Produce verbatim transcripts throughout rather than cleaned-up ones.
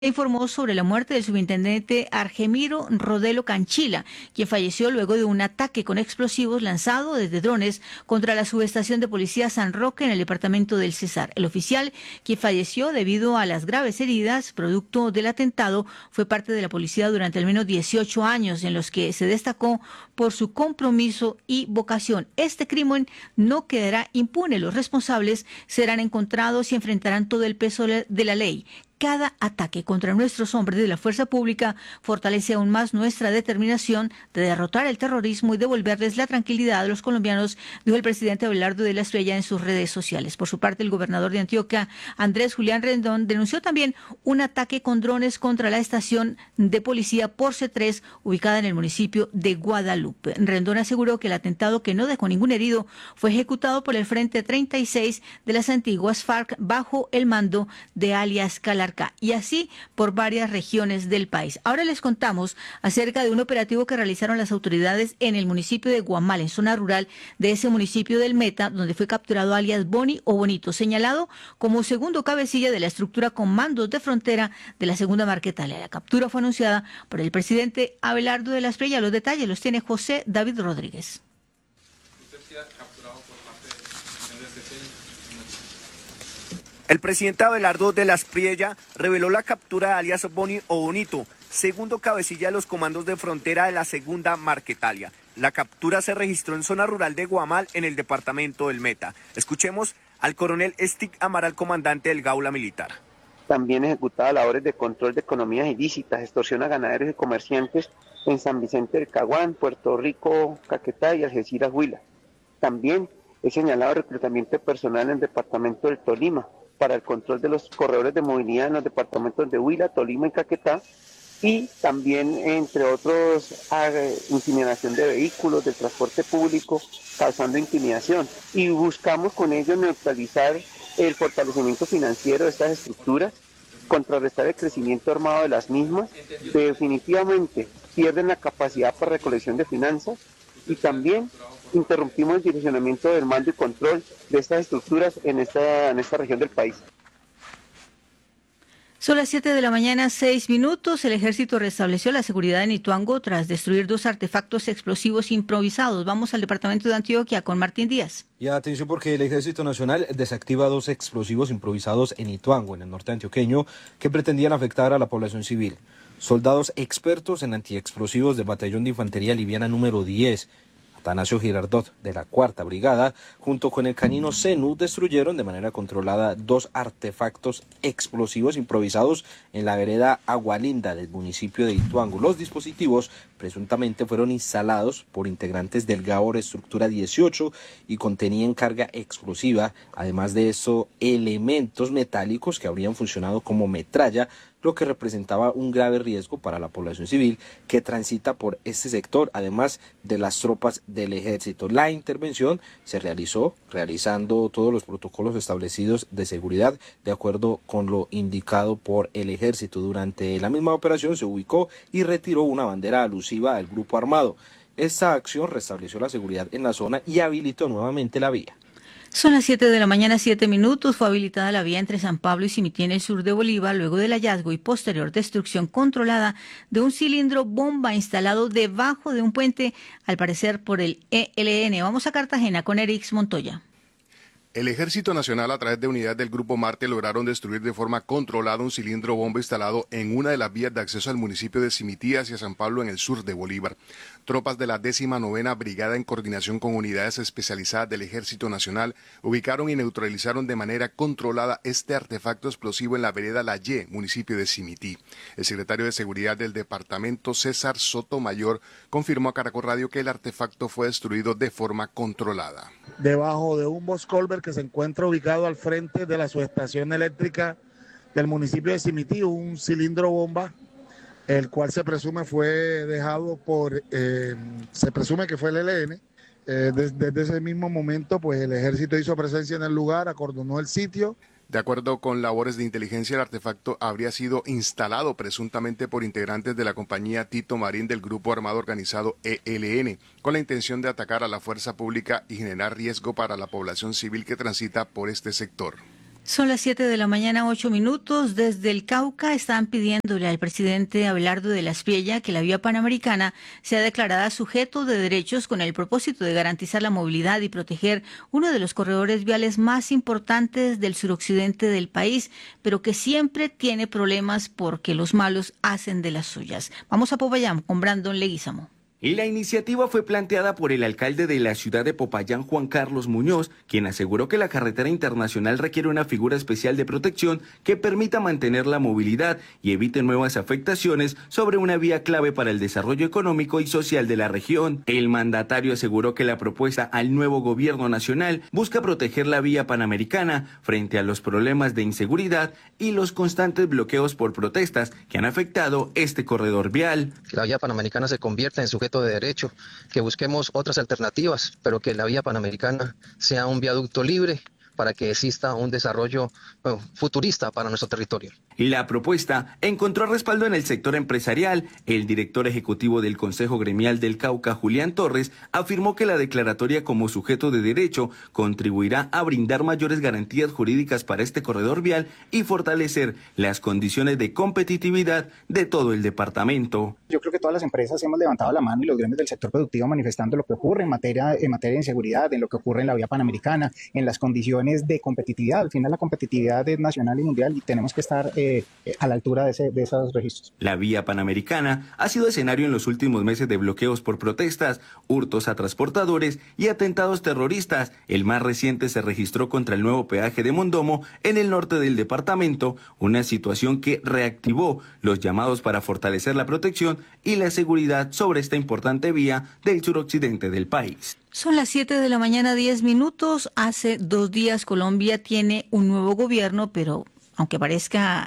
informó sobre la muerte del subintendente Argemiro Rodelo Canchila, quien falleció luego de un ataque con explosivos lanzado desde drones contra la subestación de policía San Roque en el departamento del Cesar. El oficial, quien falleció debido a las graves heridas producto del atentado, fue parte de la policía durante al menos dieciocho años, en los que se destacó por su compromiso y vocación. Este crimen no quedará impune. Los responsables serán encontrados y enfrentarán todo el peso de la ley. Cada ataque contra nuestros hombres de la fuerza pública fortalece aún más nuestra determinación de derrotar el terrorismo y devolverles la tranquilidad a los colombianos, dijo el presidente Abelardo de la Espriella en sus redes sociales. Por su parte, el gobernador de Antioquia, Andrés Julián Rendón, denunció también un ataque con drones contra la estación de policía Porce tres, ubicada en el municipio de Guadalupe. Rendón aseguró que el atentado, que no dejó ningún herido, fue ejecutado por el Frente treinta y seis de las antiguas FARC bajo el mando de alias Calar, y así por varias regiones del país. Ahora les contamos acerca de un operativo que realizaron las autoridades en el municipio de Guamal, en zona rural de ese municipio del Meta, donde fue capturado alias Boni o Bonito, señalado como segundo cabecilla de la estructura Comandos de Frontera de la segunda Marquetalia. La captura fue anunciada por el presidente Abelardo de la Espriella. Los detalles los tiene José David Rodríguez. El presidente Abelardo de la Espriella reveló la captura de alias Boni o Bonito, segundo cabecilla de los comandos de frontera de la segunda Marquetalia. La captura se registró en zona rural de Guamal, en el departamento del Meta. Escuchemos al coronel Stick Amaral, comandante del Gaula Militar. También ejecutaba labores de control de economías ilícitas, extorsión a ganaderos y comerciantes en San Vicente del Caguán, Puerto Rico, Caquetá y Algeciras, Huila. También he señalado reclutamiento de personal en el departamento del Tolima para el control de los corredores de movilidad en los departamentos de Huila, Tolima y Caquetá, y también, entre otros, intimidación de vehículos, del transporte público, causando intimidación. Y buscamos con ello neutralizar el fortalecimiento financiero de estas estructuras, contrarrestar el crecimiento armado de las mismas, que definitivamente pierden la capacidad para recolección de finanzas, y también interrumpimos el direccionamiento del mando y control de estas estructuras en esta, en esta región del país. Son las siete de la mañana, seis minutos. El ejército restableció la seguridad en Ituango tras destruir dos artefactos explosivos improvisados. Vamos al departamento de Antioquia con Martín Díaz. Y atención, porque el Ejército Nacional desactiva dos explosivos improvisados en Ituango, en el norte antioqueño, que pretendían afectar a la población civil. Soldados expertos en antiexplosivos del Batallón de Infantería Liviana número diez, Atanasio Girardot, de la cuarta Brigada, junto con el canino Zenu, destruyeron de manera controlada dos artefactos explosivos improvisados en la vereda Agualinda del municipio de Ituango. Los dispositivos presuntamente fueron instalados por integrantes del Gabor Estructura dieciocho y contenían carga explosiva, además de eso, elementos metálicos que habrían funcionado como metralla, lo que representaba un grave riesgo para la población civil que transita por este sector, además de las tropas del ejército. La intervención se realizó realizando todos los protocolos establecidos de seguridad de acuerdo con lo indicado por el ejército. Durante la misma operación se ubicó y retiró una bandera alusiva al grupo armado. Esta acción restableció la seguridad en la zona y habilitó nuevamente la vía. Son las siete de la mañana, siete minutos. Fue habilitada la vía entre San Pablo y Simití en el sur de Bolívar luego del hallazgo y posterior destrucción controlada de un cilindro bomba instalado debajo de un puente, al parecer por el E L N. Vamos a Cartagena con Erix Montoya. El Ejército Nacional, a través de unidades del Grupo Marte, lograron destruir de forma controlada un cilindro bomba instalado en una de las vías de acceso al municipio de Simití hacia San Pablo, en el sur de Bolívar. Tropas de la décima novena Brigada, en coordinación con unidades especializadas del Ejército Nacional, ubicaron y neutralizaron de manera controlada este artefacto explosivo en la vereda La Ye, municipio de Simití. El secretario de Seguridad del departamento, César Sotomayor, confirmó a Caracol Radio que el artefacto fue destruido de forma controlada. Debajo de un Boscolver que se encuentra ubicado al frente de la subestación eléctrica del municipio de Simití, un cilindro bomba, el cual se presume fue dejado por, eh, se presume que fue el E L N. Eh, desde, desde ese mismo momento, pues el ejército hizo presencia en el lugar, acordonó el sitio. De acuerdo con labores de inteligencia, el artefacto habría sido instalado presuntamente por integrantes de la compañía Tito Marín del grupo armado organizado E L N, con la intención de atacar a la fuerza pública y generar riesgo para la población civil que transita por este sector. Son las siete de la mañana, ocho minutos. Desde el Cauca están pidiéndole al presidente Abelardo de la Espriella que la vía panamericana sea declarada sujeto de derechos con el propósito de garantizar la movilidad y proteger uno de los corredores viales más importantes del suroccidente del país, pero que siempre tiene problemas porque los malos hacen de las suyas. Vamos a Popayán con Brandon Leguízamo. La iniciativa fue planteada por el alcalde de la ciudad de Popayán, Juan Carlos Muñoz, quien aseguró que la carretera internacional requiere una figura especial de protección que permita mantener la movilidad y evite nuevas afectaciones sobre una vía clave para el desarrollo económico y social de la región. El mandatario aseguró que la propuesta al nuevo gobierno nacional busca proteger la vía panamericana frente a los problemas de inseguridad y los constantes bloqueos por protestas que han afectado este corredor vial. La vía panamericana se convierta en sujeto de derecho, que busquemos otras alternativas, pero que la vía panamericana sea un viaducto libre para que exista un desarrollo bueno, futurista para nuestro territorio. La propuesta encontró respaldo en el sector empresarial. El director ejecutivo del Consejo Gremial del Cauca, Julián Torres, afirmó que la declaratoria como sujeto de derecho contribuirá a brindar mayores garantías jurídicas para este corredor vial y fortalecer las condiciones de competitividad de todo el departamento. Yo creo que todas las empresas hemos levantado la mano y los gremios del sector productivo manifestando lo que ocurre en materia, en materia de inseguridad, en lo que ocurre en la vía panamericana, en las condiciones de competitividad. Al final la competitividad es nacional y mundial y tenemos que estar eh, a la altura de, ese, de esos registros. La vía panamericana ha sido escenario en los últimos meses de bloqueos por protestas, hurtos a transportadores y atentados terroristas. El más reciente se registró contra el nuevo peaje de Mondomo en el norte del departamento, una situación que reactivó los llamados para fortalecer la protección y la seguridad sobre esta importante vía del suroccidente del país. Son las siete de la mañana, diez minutos. Hace dos días Colombia tiene un nuevo gobierno, pero aunque parezca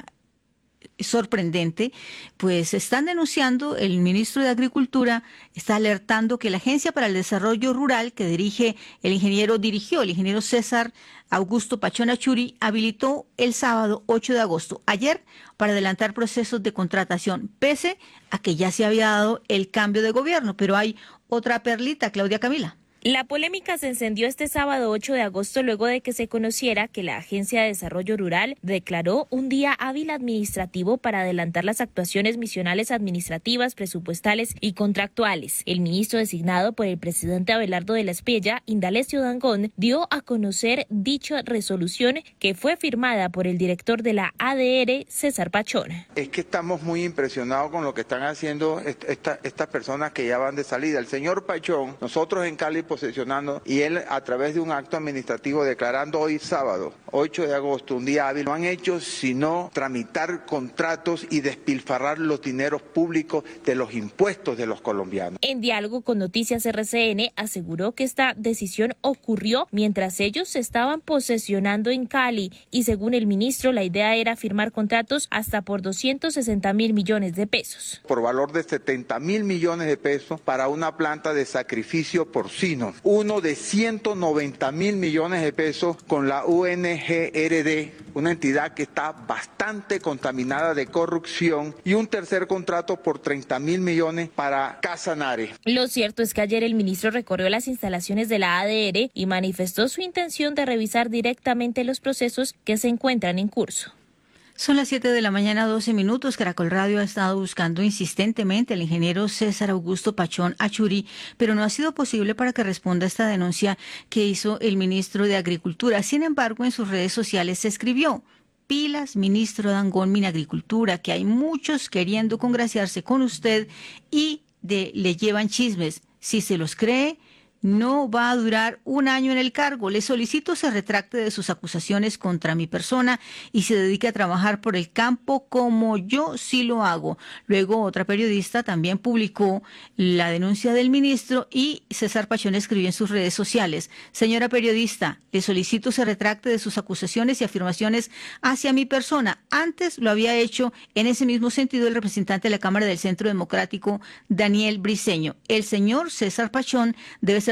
sorprendente, pues están denunciando, el ministro de Agricultura está alertando que la Agencia para el Desarrollo Rural que dirige el ingeniero, dirigió el ingeniero César Augusto Pachón Achuri, habilitó el sábado ocho de agosto, ayer, para adelantar procesos de contratación, pese a que ya se había dado el cambio de gobierno. Pero hay otra perlita, Claudia Camila. La polémica se encendió este sábado ocho de agosto luego de que se conociera que la Agencia de Desarrollo Rural declaró un día hábil administrativo para adelantar las actuaciones misionales administrativas, presupuestales y contractuales. El ministro designado por el presidente Abelardo de la Espriella, Indalecio Dangond, dio a conocer dicha resolución que fue firmada por el director de la A D R, César Pachón. Es que estamos muy impresionados con lo que están haciendo esta, estas personas que ya van de salida. El señor Pachón, nosotros en Cali posesionando y él a través de un acto administrativo declarando hoy sábado, ocho de agosto, un día hábil, no han hecho sino tramitar contratos y despilfarrar los dineros públicos de los impuestos de los colombianos. En diálogo con Noticias R C N aseguró que esta decisión ocurrió mientras ellos se estaban posesionando en Cali y según el ministro la idea era firmar contratos hasta por doscientos sesenta mil millones de pesos. Por valor de setenta mil millones de pesos para una planta de sacrificio porcino. Uno de ciento noventa mil millones de pesos con la U N G R D, una entidad que está bastante contaminada de corrupción, y un tercer contrato por treinta mil millones para Casanare. Lo cierto es que ayer el ministro recorrió las instalaciones de la A D R y manifestó su intención de revisar directamente los procesos que se encuentran en curso. Son las siete de la mañana, doce minutos. Caracol Radio ha estado buscando insistentemente al ingeniero César Augusto Pachón Achuri, pero no ha sido posible para que responda a esta denuncia que hizo el ministro de Agricultura. Sin embargo, en sus redes sociales se escribió: pilas, ministro Dangond, Minagricultura, que hay muchos queriendo congraciarse con usted y de, le llevan chismes. Si se los cree, no va a durar un año en el cargo. Le solicito se retracte de sus acusaciones contra mi persona y se dedique a trabajar por el campo como yo sí lo hago. Luego otra periodista también publicó la denuncia del ministro y César Pachón escribió en sus redes sociales: señora periodista, le solicito se retracte de sus acusaciones y afirmaciones hacia mi persona. Antes lo había hecho en ese mismo sentido el representante de la Cámara del Centro Democrático, Daniel Briceño. El señor César Pachón debe ser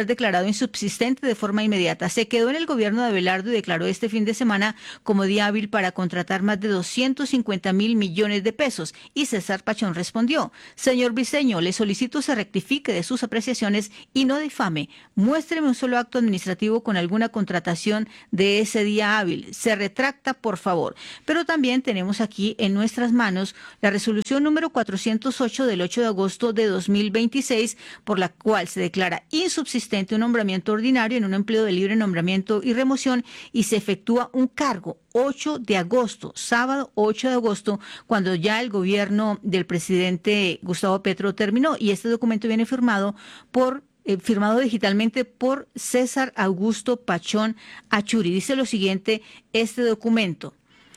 ser declarado insubsistente de forma inmediata. Se quedó en el gobierno de Abelardo y declaró este fin de semana como día hábil para contratar más de doscientos cincuenta mil millones de pesos. Y César Pachón respondió: señor Briceño, le solicito se rectifique de sus apreciaciones y no difame. Muéstreme un solo acto administrativo con alguna contratación de ese día hábil. Se retracta, por favor. Pero también tenemos aquí en nuestras manos la resolución número cuatrocientos ocho del ocho de agosto de dos mil veintiséis, por la cual se declara insubsistente un nombramiento ordinario en un empleo de libre nombramiento y remoción y se efectúa un cargo ocho de agosto, sábado ocho de agosto, cuando ya el gobierno del presidente Gustavo Petro terminó. Y este documento viene firmado por eh, firmado digitalmente por César Augusto Pachón Achuri. Dice lo siguiente este documento: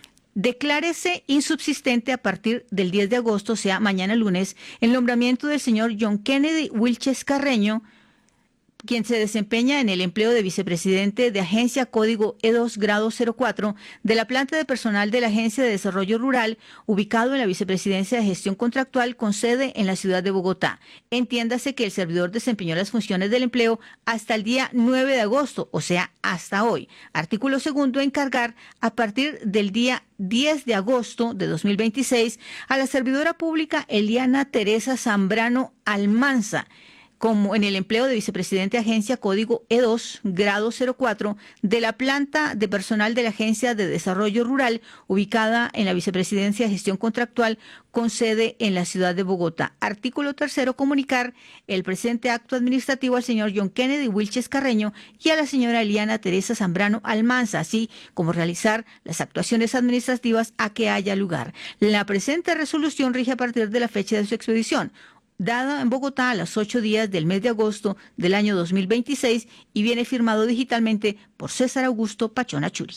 declárese insubsistente a partir del diez de agosto, o sea, mañana lunes, el nombramiento del señor John Kennedy Wilches Carreño, quien se desempeña en el empleo de vicepresidente de Agencia Código E dos grado cero cuatro de la planta de personal de la Agencia de Desarrollo Rural, ubicado en la Vicepresidencia de Gestión Contractual con sede en la ciudad de Bogotá. Entiéndase que el servidor desempeñó las funciones del empleo hasta el día nueve de agosto, o sea, hasta hoy. Artículo segundo, encargar a partir del día diez de agosto de dos mil veintiséis a la servidora pública Eliana Teresa Zambrano Almanza, como en el empleo de vicepresidente de Agencia Código E dos grado cero cuatro de la planta de personal de la Agencia de Desarrollo Rural, ubicada en la Vicepresidencia de Gestión Contractual con sede en la ciudad de Bogotá. Artículo tercero, comunicar el presente acto administrativo al señor John Kennedy Wilches Carreño y a la señora Eliana Teresa Zambrano Almanza, así como realizar las actuaciones administrativas a que haya lugar. La presente resolución rige a partir de la fecha de su expedición, dada en Bogotá a los ocho días del mes de agosto del año dos mil veintiséis, y viene firmado digitalmente por César Augusto Pachón Achuri.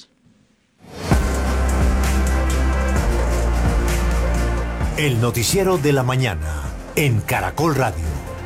El noticiero de la mañana en Caracol Radio.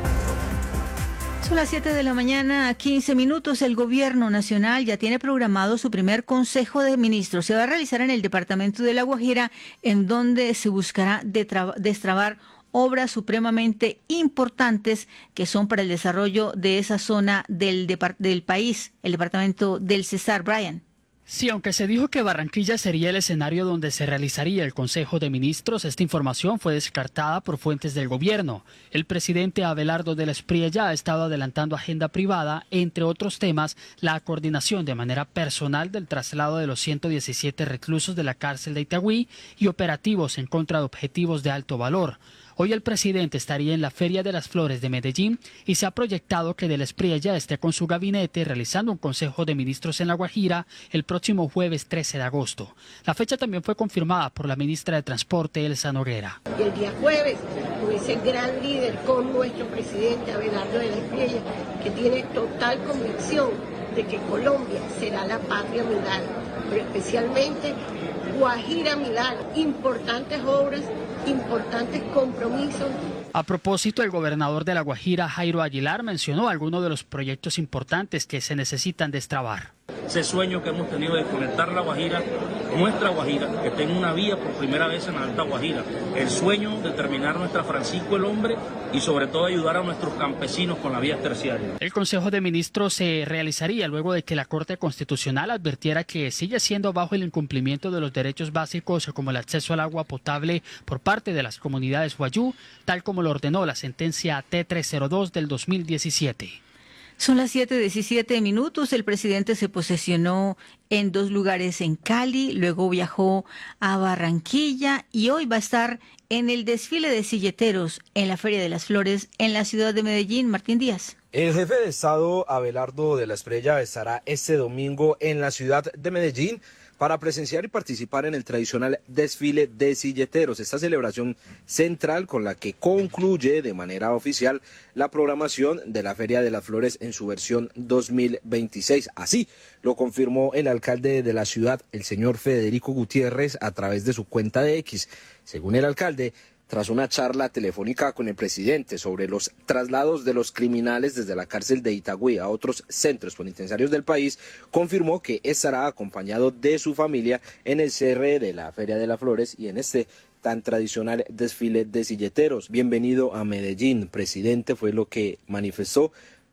Son las siete de la mañana, quince minutos. El gobierno nacional ya tiene programado su primer consejo de ministros. Se va a realizar en el departamento de La Guajira, en donde se buscará destrabar obras supremamente importantes que son para el desarrollo de esa zona del, del país, el departamento del Cesar. Brian. Sí, aunque se dijo que Barranquilla sería el escenario donde se realizaría el Consejo de Ministros, esta información fue descartada por fuentes del gobierno. El presidente Abelardo de la Espriella ha estado adelantando agenda privada, entre otros temas, la coordinación de manera personal del traslado de los ciento diecisiete reclusos de la cárcel de Itagüí y operativos en contra de objetivos de alto valor. Hoy el presidente estaría en la Feria de las Flores de Medellín y se ha proyectado que de la Espriella esté con su gabinete realizando un Consejo de Ministros en La Guajira el próximo jueves trece de agosto. La fecha también fue confirmada por la ministra de Transporte, Elsa Noguera. Y el día jueves, con ese gran líder, con nuestro presidente Abelardo de la Espriella, que tiene total convicción de que Colombia será la patria milagro, pero especialmente Guajira milagro, importantes obras, importantes compromisos. A propósito, el gobernador de La Guajira, Jairo Aguilar, mencionó algunos de los proyectos importantes que se necesitan destrabar. Ese sueño que hemos tenido de conectar La Guajira, nuestra Guajira, que tenga una vía por primera vez en la Alta Guajira. El sueño de terminar nuestra Francisco el Hombre y sobre todo ayudar a nuestros campesinos con la vía terciaria. El Consejo de Ministros se realizaría luego de que la Corte Constitucional advirtiera que sigue siendo bajo el incumplimiento de los derechos básicos como el acceso al agua potable por parte de las comunidades wayú, tal como lo ordenó la sentencia T trescientos dos del dos mil diecisiete. Son las siete diecisiete minutos. El presidente se posesionó en dos lugares en Cali, luego viajó a Barranquilla y hoy va a estar en el desfile de silleteros en la Feria de las Flores en la ciudad de Medellín. Martín Díaz. El jefe de Estado, Abelardo de la Espriella, estará este domingo en la ciudad de Medellín para presenciar y participar en el tradicional desfile de silleteros, esta celebración central con la que concluye de manera oficial la programación de la Feria de las Flores en su versión dos mil veintiséis. Así lo confirmó el alcalde de la ciudad, el señor Federico Gutiérrez, a través de su cuenta de X. Según el alcalde, tras una charla telefónica con el presidente sobre los traslados de los criminales desde la cárcel de Itagüí a otros centros penitenciarios del país, confirmó que estará acompañado de su familia en el cierre de la Feria de las Flores y en este tan tradicional desfile de silleteros. Bienvenido a Medellín, presidente, fue lo que manifestó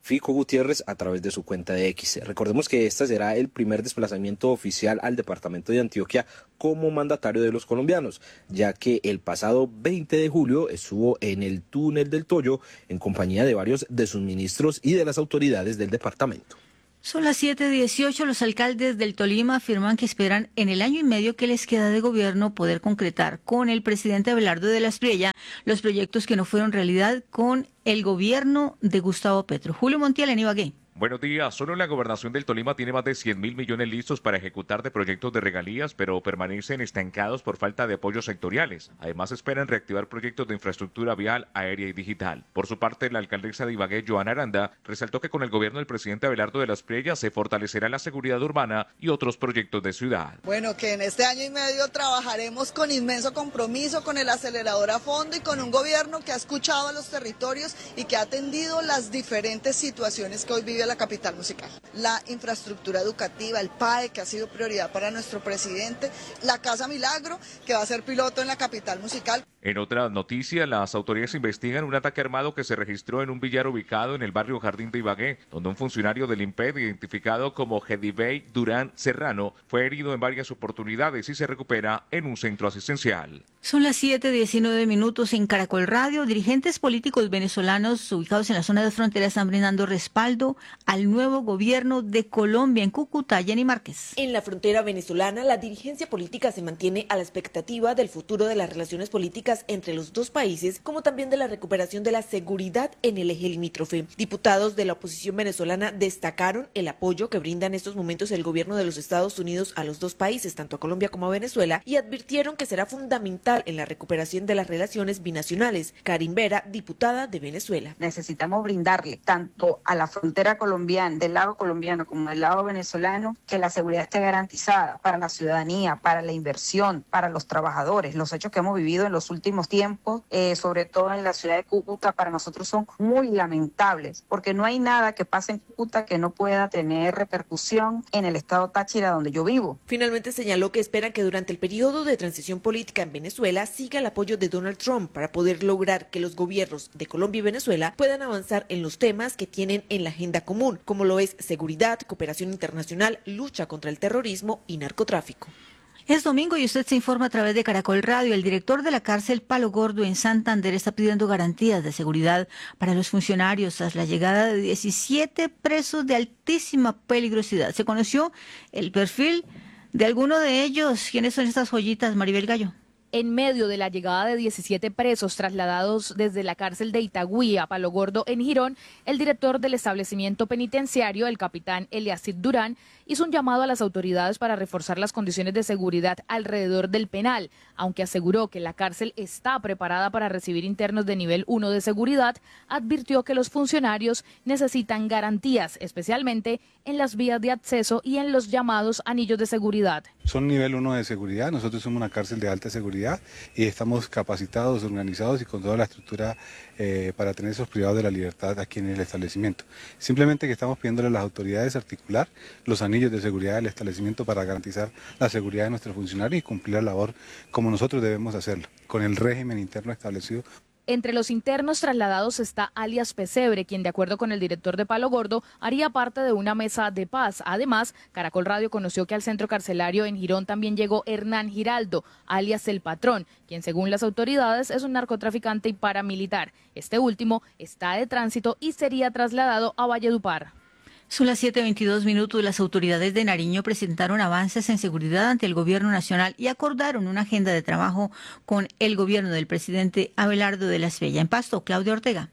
Fico Gutiérrez a través de su cuenta de X. Recordemos que este será el primer desplazamiento oficial al departamento de Antioquia como mandatario de los colombianos, ya que el pasado veinte de julio estuvo en el túnel del Toyo en compañía de varios de sus ministros y de las autoridades del departamento. Son las siete dieciocho. Los alcaldes del Tolima afirman que esperan en el año y medio que les queda de gobierno poder concretar con el presidente Abelardo de la Espriella los proyectos que no fueron realidad con el gobierno de Gustavo Petro. Julio Montiel en Ibagué. Buenos días. Solo la gobernación del Tolima tiene más de cien mil millones listos para ejecutar de proyectos de regalías, pero permanecen estancados por falta de apoyos sectoriales. Además, esperan reactivar proyectos de infraestructura vial, aérea y digital. Por su parte, la alcaldesa de Ibagué, Joana Aranda, resaltó que con el gobierno del presidente Abelardo de la Espriella se fortalecerá la seguridad urbana y otros proyectos de ciudad. Bueno, que en este año y medio trabajaremos con inmenso compromiso, con el acelerador a fondo y con un gobierno que ha escuchado a los territorios y que ha atendido las diferentes situaciones que hoy vive la capital musical. La infraestructura educativa, el P A E, que ha sido prioridad para nuestro presidente, la Casa Milagro, que va a ser piloto en la capital musical. En otras noticias, las autoridades investigan un ataque armado que se registró en un billar ubicado en el barrio Jardín de Ibagué, donde un funcionario del INPED, identificado como Gedibey Durán Serrano, fue herido en varias oportunidades y se recupera en un centro asistencial. Son las siete diecinueve minutos en Caracol Radio. Dirigentes políticos venezolanos ubicados en la zona de frontera están brindando respaldo al nuevo gobierno de Colombia en Cúcuta. Jenny Márquez. En la frontera venezolana, la dirigencia política se mantiene a la expectativa del futuro de las relaciones políticas entre los dos países, como también de la recuperación de la seguridad en el eje limítrofe. Diputados de la oposición venezolana destacaron el apoyo que brinda en estos momentos el gobierno de los Estados Unidos a los dos países, tanto a Colombia como a Venezuela, y advirtieron que será fundamental en la recuperación de las relaciones binacionales. Karin Vera, diputada de Venezuela. Necesitamos brindarle tanto a la frontera colombiana, del lado colombiano como del lado venezolano, que la seguridad esté garantizada para la ciudadanía, para la inversión, para los trabajadores. Los hechos que hemos vivido en los últimos tiempos, eh, sobre todo en la ciudad de Cúcuta, para nosotros son muy lamentables, porque no hay nada que pase en Cúcuta que no pueda tener repercusión en el estado Táchira, donde yo vivo. Finalmente señaló que esperan que durante el periodo de transición política en Venezuela siga el apoyo de Donald Trump para poder lograr que los gobiernos de Colombia y Venezuela puedan avanzar en los temas que tienen en la agenda común, como lo es seguridad, cooperación internacional, lucha contra el terrorismo y narcotráfico. Es domingo y usted se informa a través de Caracol Radio. El director de la cárcel Palo Gordo en Santander está pidiendo garantías de seguridad para los funcionarios tras la llegada de diecisiete presos de altísima peligrosidad. Se conoció el perfil de alguno de ellos. ¿Quiénes son estas joyitas, Maribel Gallo? En medio de la llegada de diecisiete presos trasladados desde la cárcel de Itagüí a Palo Gordo en Girón, el director del establecimiento penitenciario, el capitán Eliacid Durán, hizo un llamado a las autoridades para reforzar las condiciones de seguridad alrededor del penal, aunque aseguró que la cárcel está preparada para recibir internos de nivel uno de seguridad, advirtió que los funcionarios necesitan garantías, especialmente en las vías de acceso y en los llamados anillos de seguridad. Son nivel uno de seguridad, nosotros somos una cárcel de alta seguridad y estamos capacitados, organizados y con toda la estructura eh, para tener esos privados de la libertad aquí en el establecimiento. Simplemente que estamos pidiéndole a las autoridades articular los anillos de seguridad del establecimiento para garantizar la seguridad de nuestros funcionarios y cumplir la labor como nosotros debemos hacerlo, con el régimen interno establecido. Entre los internos trasladados está alias Pesebre, quien de acuerdo con el director de Palo Gordo haría parte de una mesa de paz. Además, Caracol Radio conoció que al centro carcelario en Girón también llegó Hernán Giraldo, alias El Patrón, quien según las autoridades es un narcotraficante y paramilitar. Este último está de tránsito y sería trasladado a Valledupar. Son las siete veintidós minutos. Las autoridades de Nariño presentaron avances en seguridad ante el gobierno nacional y acordaron una agenda de trabajo con el gobierno del presidente Abelardo de la Espriella. En Pasto, Claudia Ortega.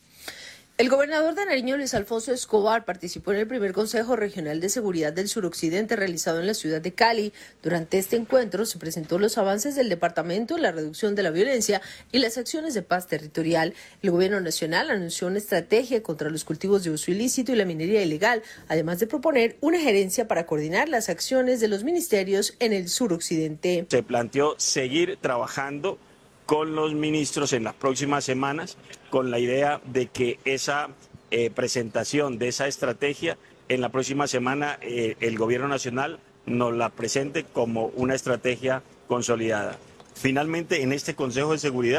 El gobernador de Nariño, Luis Alfonso Escobar, participó en el primer Consejo Regional de Seguridad del Suroccidente realizado en la ciudad de Cali. Durante este encuentro se presentó los avances del departamento en la reducción de la violencia y las acciones de paz territorial. El gobierno nacional anunció una estrategia contra los cultivos de uso ilícito y la minería ilegal, además de proponer una gerencia para coordinar las acciones de los ministerios en el suroccidente. Se planteó seguir trabajando con los ministros en las próximas semanas con la idea de que esa eh, presentación de esa estrategia en la próxima semana eh, el gobierno nacional nos la presente como una estrategia consolidada. Finalmente, en este Consejo de Seguridad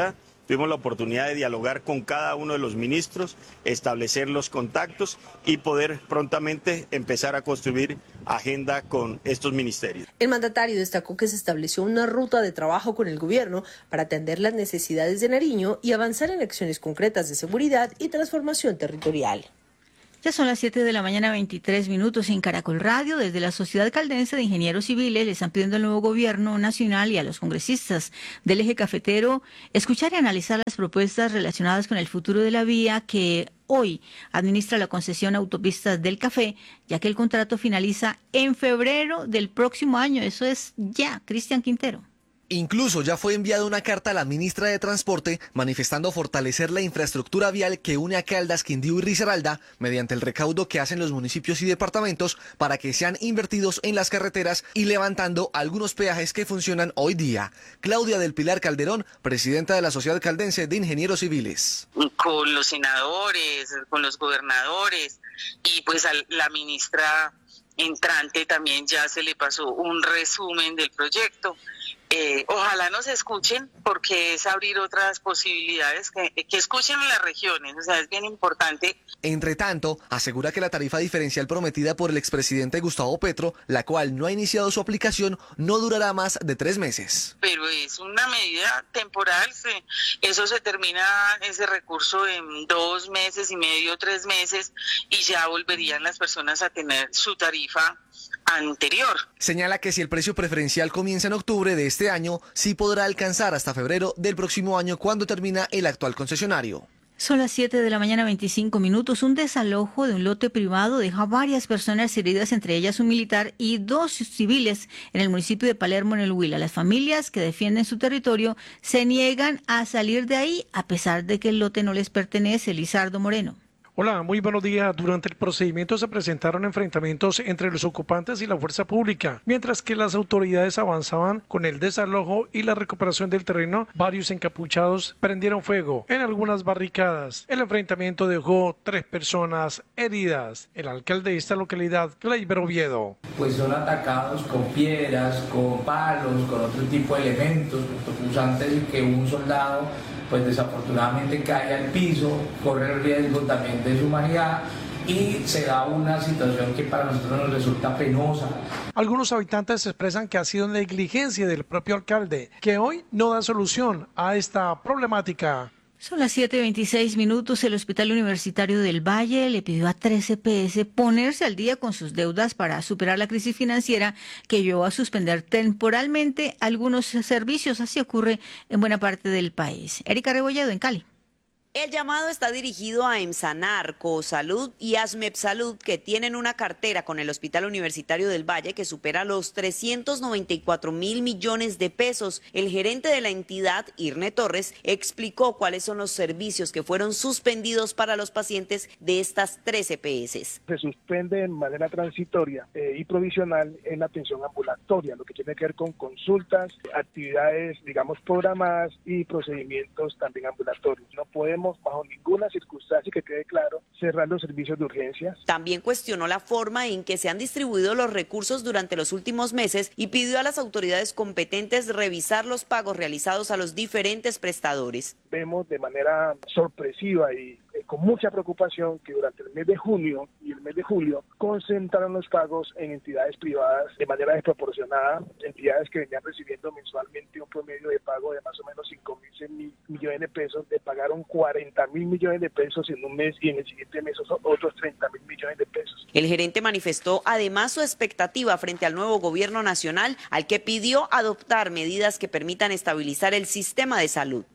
tuvimos la oportunidad de dialogar con cada uno de los ministros, establecer los contactos y poder prontamente empezar a construir agenda con estos ministerios. El mandatario destacó que se estableció una ruta de trabajo con el gobierno para atender las necesidades de Nariño y avanzar en acciones concretas de seguridad y transformación territorial. Ya son las siete de la mañana, veintitrés minutos en Caracol Radio. Desde la Sociedad Caldense de Ingenieros Civiles le están pidiendo al nuevo gobierno nacional y a los congresistas del eje cafetero escuchar y analizar las propuestas relacionadas con el futuro de la vía que hoy administra la concesión Autopistas del Café, ya que el contrato finaliza en febrero del próximo año. Eso es ya, Cristian Quintero. Incluso ya fue enviada una carta a la ministra de Transporte manifestando fortalecer la infraestructura vial que une a Caldas, Quindío y Risaralda mediante el recaudo que hacen los municipios y departamentos para que sean invertidos en las carreteras y levantando algunos peajes que funcionan hoy día. Claudia del Pilar Calderón, presidenta de la Sociedad Caldense de Ingenieros Civiles. Con los senadores, con los gobernadores y pues a la ministra entrante también ya se le pasó un resumen del proyecto. Eh, ojalá nos escuchen porque es abrir otras posibilidades, que, que escuchen en las regiones, o sea, es bien importante. Entre tanto, asegura que la tarifa diferencial prometida por el expresidente Gustavo Petro, la cual no ha iniciado su aplicación, no durará más de tres meses. Pero es una medida temporal, se, eso se termina, ese recurso en dos meses y medio, tres meses, y ya volverían las personas a tener su tarifa anterior. Señala que si el precio preferencial comienza en octubre de este año, sí podrá alcanzar hasta febrero del próximo año cuando termina el actual concesionario. Son las siete de la mañana, veinticinco minutos. Un desalojo de un lote privado deja varias personas heridas, entre ellas un militar y dos civiles en el municipio de Palermo, en el Huila. Las familias que defienden su territorio se niegan a salir de ahí a pesar de que el lote no les pertenece. Lizardo Moreno. Hola, muy buenos días. Durante el procedimiento se presentaron enfrentamientos entre los ocupantes y la fuerza pública. Mientras que las autoridades avanzaban con el desalojo y la recuperación del terreno, varios encapuchados prendieron fuego en algunas barricadas. El enfrentamiento dejó tres personas heridas. El alcalde de esta localidad, Gleyber Oviedo. Pues son atacados con piedras, con palos, con otro tipo de elementos, antes de que un soldado pues desafortunadamente cae al piso, corre el riesgo también de su humanidad y se da una situación que para nosotros nos resulta penosa. Algunos habitantes expresan que ha sido negligencia del propio alcalde, que hoy no da solución a esta problemática. Son las siete veintiséis minutos. El Hospital Universitario del Valle le pidió a tres E P S ponerse al día con sus deudas para superar la crisis financiera que llevó a suspender temporalmente algunos servicios. Así ocurre en buena parte del país. Erika Rebolledo en Cali. El llamado está dirigido a EMSANAR, Cosalud y ASMEPSalud, que tienen una cartera con el Hospital Universitario del Valle que supera los trescientos noventa y cuatro mil millones de pesos. El gerente de la entidad, Irne Torres, explicó cuáles son los servicios que fueron suspendidos para los pacientes de estas tres E P S. Se suspende de manera transitoria eh, y provisional en la atención ambulatoria, lo que tiene que ver con consultas, actividades, digamos, programadas y procedimientos también ambulatorios. No podemos bajo ninguna circunstancia, que quede claro, cerrar los servicios de urgencias. También cuestionó la forma en que se han distribuido los recursos durante los últimos meses y pidió a las autoridades competentes revisar los pagos realizados a los diferentes prestadores. Vemos de manera sorpresiva y eh, con mucha preocupación que durante el mes de junio y el mes de julio concentraron los pagos en entidades privadas de manera desproporcionada, entidades que venían recibiendo mensualmente un promedio de pago de más o menos cinco mil, seis mil millones de pesos, le pagaron cuarenta mil millones de pesos en un mes y en el siguiente mes otros treinta mil millones de pesos. El gerente manifestó además su expectativa frente al nuevo gobierno nacional, al que pidió adoptar medidas que permitan estabilizar el sistema de salud.